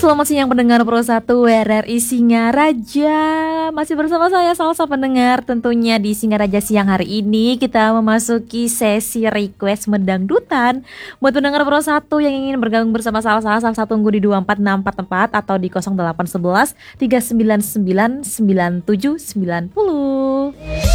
selamat siang pendengar Pro 1 RRI Singaraja. Masih bersama saya Salsa pendengar. Tentunya di Singaraja siang hari ini kita memasuki sesi request mendangdutan. Buat pendengar Pro 1 yang ingin bergabung bersama Salsa tunggu di 24644 atau di 0811 399 9790.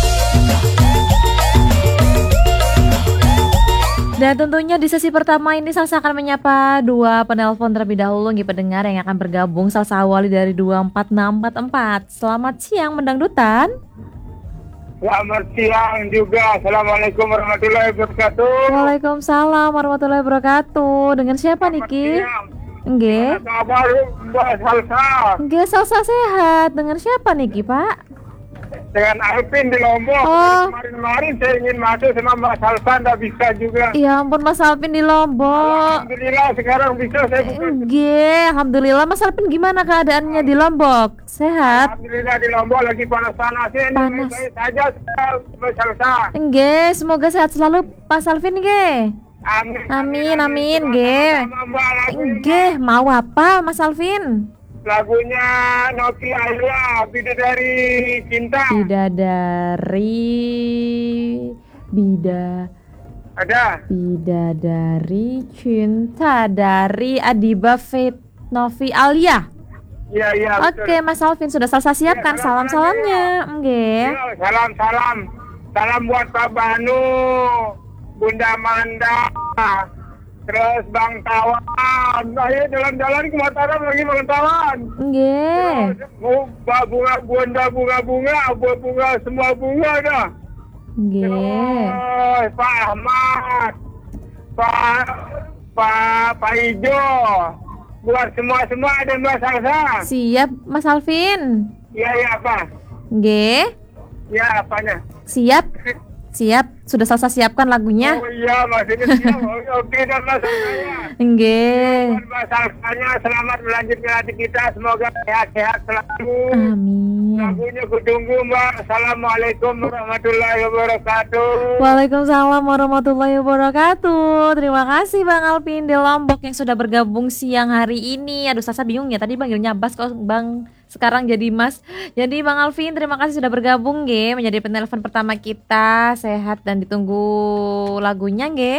Dan tentunya di sesi pertama ini Salsa akan menyapa dua penelpon terlebih dahulu nih pendengar yang akan bergabung. Salsa awali dari 24644. Selamat siang mendangdutan. Selamat siang juga. Assalamualaikum warahmatullahi wabarakatuh. Waalaikumsalam warahmatullahi wabarakatuh. Dengan siapa Niki? Nggih. Kabar Mbak Salsa. Nggih, Salsa sehat. Dengan siapa Niki, Pak? Dengan Alvin di Lombok. Oh. Kemarin saya ingin masuk sama Mbak Salsa, nggak bisa juga. Ya ampun, Mas Alvin di Lombok. Alhamdulillah sekarang bisa saya buka. Nggih, alhamdulillah. Mas Alvin gimana keadaannya di Lombok? Sehat? Alhamdulillah di Lombok lagi panas-panasnya. Panas. Saya saja Mbak Salsa. Nggih, semoga sehat selalu Mas Alvin nggih. Amin, nggih. Nggih, mau apa Mas Alvin? Lagunya Noki Alia, Bidadari Cinta. Bidadari Cinta dari Adiba Faith Novi Alia. Iya. Oke, Mas Alvin sudah selesai siapkan salam-salamnya. Nggih. Salam buat Pak Banu, Bunda Manda, terus Bang Tawan. Ayo jalan-jalan ke Mataram lagi Bang Tawan. Nggih. Bunga, semua bunga dah. Nggih. Terus Pak Ahmad, Pak Ijo, buat semua ada Mbak Salsa. Siap, Mas Alvin. Iya apa? Nggih. Ya apanya? Siap. Sudah selesai siapkan lagunya. Oh iya, maksudnya siap. Oke dan Mbak Salsanya. Nggih. Mbak Salsanya selamat melanjutkan hati kita. Semoga sehat-sehat selalu. Amin. Lagunya kutunggu Mbak. Assalamualaikum warahmatullahi wabarakatuh. Waalaikumsalam warahmatullahi wabarakatuh. Terima kasih Bang Alvin di Lombok yang sudah bergabung siang hari ini. Aduh, Sasa bingung ya tadi panggilnya Bas kok Bang sekarang jadi Mas. Jadi Bang Alvin terima kasih sudah bergabung nggih menjadi penelpon pertama kita. Sehat dan ditunggu lagunya nggih.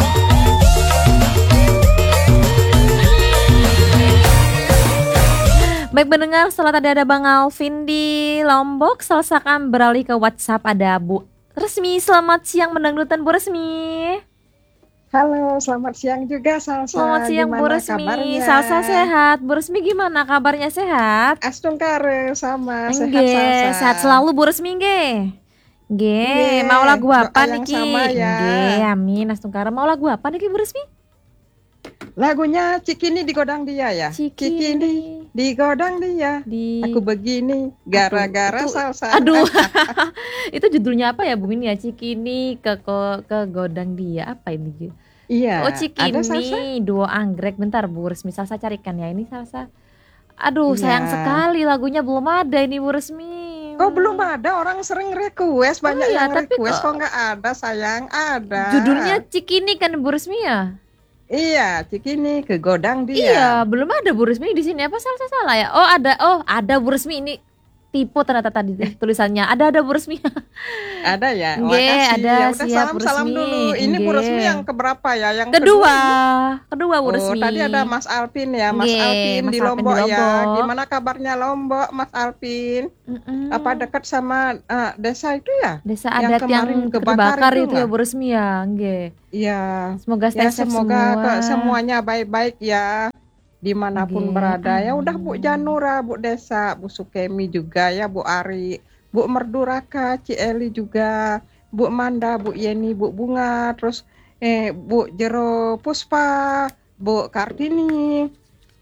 Baik pendengar, setelah tadi ada Bang Alvin di Lombok, Salsa akan beralih ke WhatsApp. Ada Bu Resmi. Selamat siang mendangdutan Bu Resmi. Halo, selamat siang juga Salsa. Selamat siang Bu Resmi. Salsa sehat. Bu Resmi gimana kabarnya, sehat? Astungkare sama sehat Nggih, Salsa. sehat selalu Bu Resmi nggih. Nggih, mau lagu apa niki? Ya. Nggih, amin. Astungkare mau lagu apa niki Bu Resmi? Lagunya Cikini digodang dia ya. Cikini digodang dia. Aku begini gara-gara Salsa. Aduh. Itu judulnya apa ya Bu Min ya? Cikini ke godang dia. Apa ini? Iya. Oh, Cikini duo anggrek. Bentar Bu Resmi, Salsa carikan ya ini Salsa. Aduh, iya. Sayang sekali lagunya belum ada ini Bu Resmi. Oh belum ada, orang sering request, banyak iya, yang request kok nggak ada sayang, ada. Judulnya Cikini kan Bu Resmi ya? Iya, Cikini ke godang dia. Iya, belum ada Bu Resmi di sini. Apa salah ya? Oh ada Bu Resmi ini. Tipe ternyata tadi tulisannya. Ada Bu Resmi. Ada ya. Nggih, ada. Ya udah siap, salam dulu. Ini Bu Resmi yang keberapa ya? Yang kedua Bu Resmi. Tadi ada Mas Alvin ya, Mas Alvin di Lombok ya. Gimana kabarnya Lombok, Mas Alvin? Apa dekat sama desa itu ya? Desa adat yang kebakar itu ya Bu Resmi ya, nggih. Iya. Semoga stay safe semoga semuanya baik-baik ya. Dimanapun berada ya udah Bu Janura, Bu Desa, Bu Sukemi juga ya, Bu Ari, Bu Merduraka, Ci Eli juga, Bu Manda, Bu Yeni, Bu Bunga, terus Bu Jero Puspa, Bu Kartini,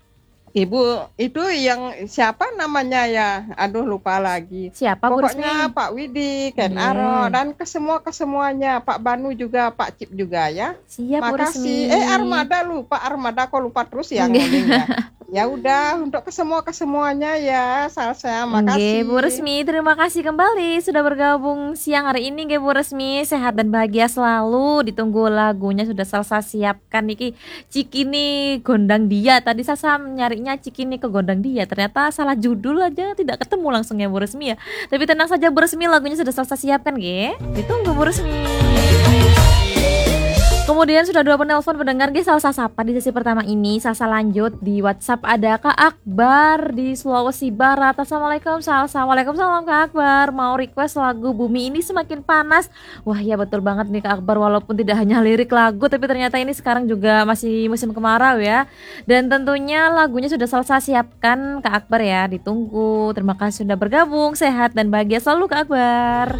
Ibu itu yang siapa namanya ya? Aduh lupa lagi. Siapa Bu Resmi? Pokoknya Pak Widi, Ken Aro dan kesemuanya, Pak Banu juga, Pak Cip juga ya. Siap Bu Resmi. Makasih. Armada kok lupa terus ya ngomongnya. Ya udah, untuk kesemuanya ya, Salsa, Nggih, Bu makasih. Resmi, terima kasih kembali sudah bergabung siang hari ini nggih Bu Resmi. Sehat dan bahagia selalu. Ditunggu lagunya sudah Salsa siapkan niki. Cikini gondang dia. Tadi Salsa nyarinya Cikini ke gondang dia. Ternyata salah judul aja, tidak ketemu langsung ya Bu Resmi ya. Tapi tenang saja Bu Resmi, lagunya sudah Salsa siapkan nggih. Ditunggu Bu Resmi. Kemudian sudah 2 penelpon pendengar guys, Salsa sapa di sesi pertama ini. Salsa lanjut di WhatsApp, ada Kak Akbar di Sulawesi Barat. Assalamualaikum Salsa. Waalaikumsalam Kak Akbar. Mau request lagu Bumi Ini Semakin Panas. Wah ya betul banget nih Kak Akbar, walaupun tidak hanya lirik lagu tapi ternyata ini sekarang juga masih musim kemarau ya. Dan tentunya lagunya sudah Salsa siapkan Kak Akbar ya. Ditunggu. Terima kasih sudah bergabung. Sehat dan bahagia selalu Kak Akbar.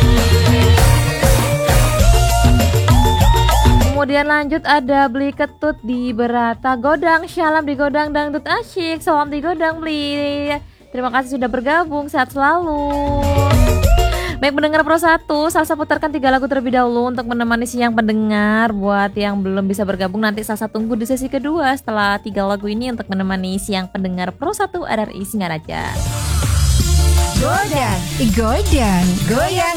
Kemudian lanjut ada Beli Ketut di Berata Godang. Shalom di Godang Dangdut Asyik. Salam di Godang Beli. Terima kasih sudah bergabung. Sehat selalu. Baik pendengar Pro 1, Salsa putarkan 3 lagu terlebih dahulu untuk menemani siang pendengar. Buat yang belum bisa bergabung, nanti Salsa tunggu di sesi kedua setelah 3 lagu ini untuk menemani siang pendengar Pro 1 RRI Singaraja. Godang, goyang, goyang.